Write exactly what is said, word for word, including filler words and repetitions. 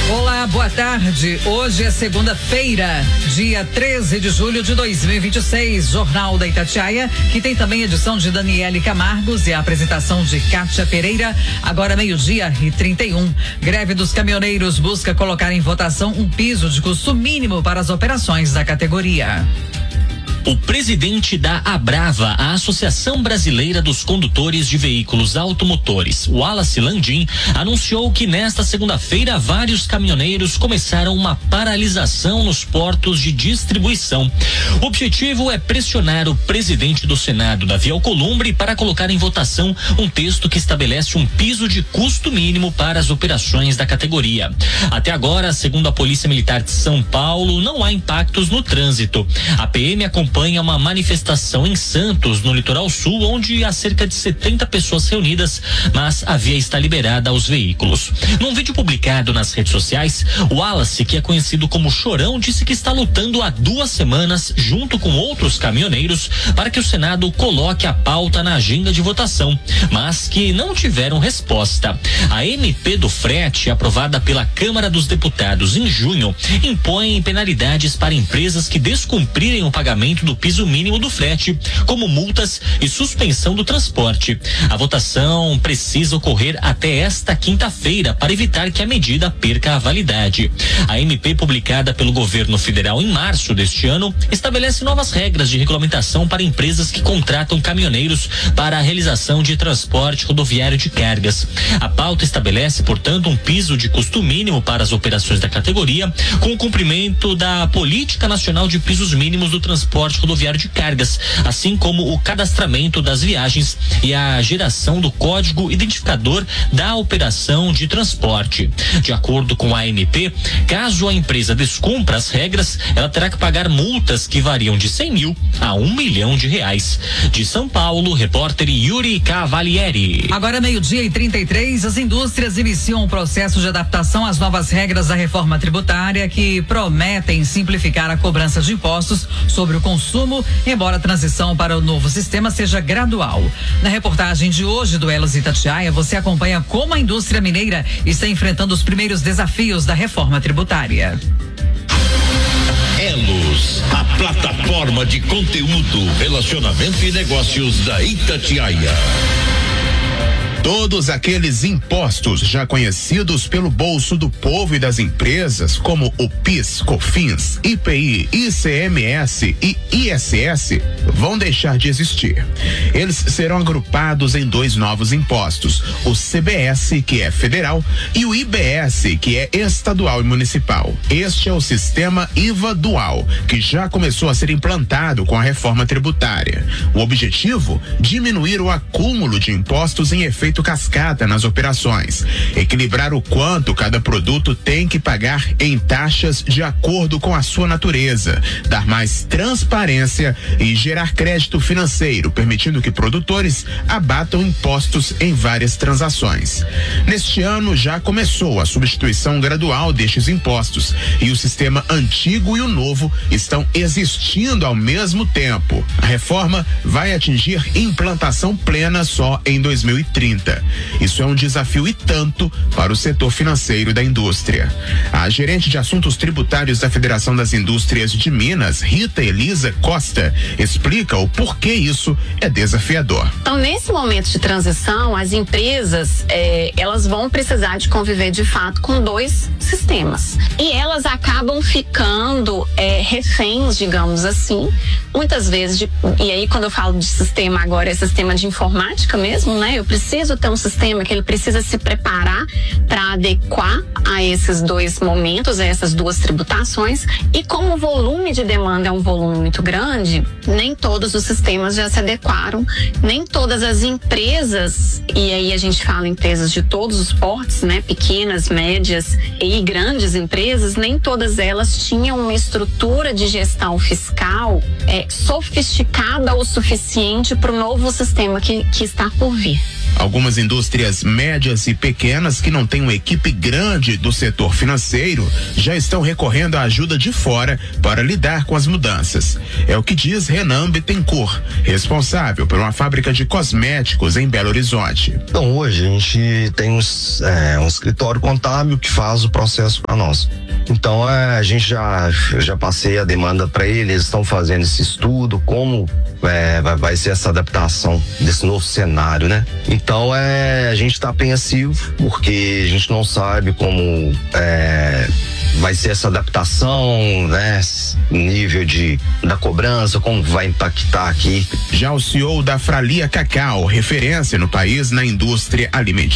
Olá, boa tarde. Hoje é segunda-feira, dia treze de julho de dois mil e vinte e seis. Jornal da Itatiaia, que tem também edição de Daniele Camargos e a apresentação de Kátia Pereira. Agora meio-dia e trinta e um. Greve dos caminhoneiros busca colocar em votação um piso de custo mínimo para as operações da categoria. O presidente da Abrava, a Associação Brasileira dos Condutores de Veículos Automotores, Wallace Landim, anunciou que nesta segunda-feira vários caminhoneiros começaram uma paralisação nos portos de distribuição. O objetivo é pressionar o presidente do Senado, Davi Alcolumbre, para colocar em votação um texto que estabelece um piso de custo mínimo para as operações da categoria. Até agora, segundo a Polícia Militar de São Paulo, não há impactos no trânsito. A P M acompanha acompanha uma manifestação em Santos, no litoral sul, onde há cerca de setenta pessoas reunidas, mas a via está liberada aos veículos. Num vídeo publicado nas redes sociais, o Wallace, que é conhecido como Chorão, disse que está lutando há duas semanas, junto com outros caminhoneiros, para que o Senado coloque a pauta na agenda de votação, mas que não tiveram resposta. A M P do frete, aprovada pela Câmara dos Deputados em junho, impõe penalidades para empresas que descumprirem o pagamento do piso mínimo do frete, como multas e suspensão do transporte. A votação precisa ocorrer até esta quinta-feira para evitar que a medida perca a validade. A M P, publicada pelo governo federal em março deste ano, estabelece novas regras de regulamentação para empresas que contratam caminhoneiros para a realização de transporte rodoviário de cargas. A pauta estabelece, portanto, um piso de custo mínimo para as operações da categoria, com o cumprimento da Política Nacional de Pisos Mínimos do Transporte rodoviário de cargas, assim como o cadastramento das viagens e a geração do código identificador da operação de transporte. De acordo com a M P, caso a empresa descumpra as regras, ela terá que pagar multas que variam de cem mil a um milhão de reais. De São Paulo, repórter Yuri Cavalieri. Agora meio-dia e trinta e três, as indústrias iniciam um processo de adaptação às novas regras da reforma tributária que prometem simplificar a cobrança de impostos sobre o consumo, embora a transição para o novo sistema seja gradual. Na reportagem de hoje do Elos Itatiaia, você acompanha como a indústria mineira está enfrentando os primeiros desafios da reforma tributária. Elos, a plataforma de conteúdo, relacionamento e negócios da Itatiaia. Todos aqueles impostos já conhecidos pelo bolso do povo e das empresas, como o PIS, COFINS, I P I, I C M S e I S S, vão deixar de existir. Eles serão agrupados em dois novos impostos, o C B S, que é federal, e o I B S, que é estadual e municipal. Este é o sistema I V A dual, que já começou a ser implantado com a reforma tributária. O objetivo? Diminuir o acúmulo de impostos em efeito cascata nas operações, equilibrar o quanto cada produto tem que pagar em taxas de acordo com a sua natureza, dar mais transparência e gerar crédito financeiro, permitindo que produtores abatam impostos em várias transações. Neste ano já começou a substituição gradual destes impostos e o sistema antigo e o novo estão existindo ao mesmo tempo. A reforma vai atingir implantação plena só em dois mil e trinta. Isso é um desafio e tanto para o setor financeiro da indústria. A gerente de assuntos tributários da Federação das Indústrias de Minas, Rita Elisa Costa, explica o porquê isso é desafiador. Então, nesse momento de transição, as empresas, eh, elas vão precisar de conviver de fato com dois sistemas. E elas acabam ficando eh, reféns, digamos assim, muitas vezes, de, e aí quando eu falo de sistema agora, é sistema de informática mesmo, né? Eu preciso ter um sistema que ele precisa se preparar para adequar a esses dois momentos, a essas duas tributações, e como o volume de demanda é um volume muito grande, nem todos os sistemas já se adequaram, nem todas as empresas, e aí a gente fala empresas de todos os portes, né? Pequenas, médias e grandes empresas, nem todas elas tinham uma estrutura de gestão fiscal é, sofisticada o suficiente para o novo sistema que, que está por vir. Algumas indústrias médias e pequenas que não têm uma equipe grande do setor financeiro já estão recorrendo à ajuda de fora para lidar com as mudanças. É o que diz Renan Bittencourt, responsável por uma fábrica de cosméticos em Belo Horizonte. Então, hoje a gente tem uns, é, um escritório contábil que faz o processo para nós. Então, é, a gente já, eu já passei a demanda para eles, eles estão fazendo esse estudo, como é, vai, vai ser essa adaptação desse novo cenário, né? Então, é, a gente está apreensivo, porque a gente não sabe como é, vai ser essa adaptação, né? Nível de, da cobrança, como vai impactar aqui. Já o C E O da Fralia Cacau, referência no país na indústria alimentícia.